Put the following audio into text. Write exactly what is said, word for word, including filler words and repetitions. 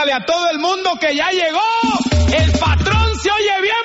avísale a todo el mundo que ya llegó. El patrón se oye bien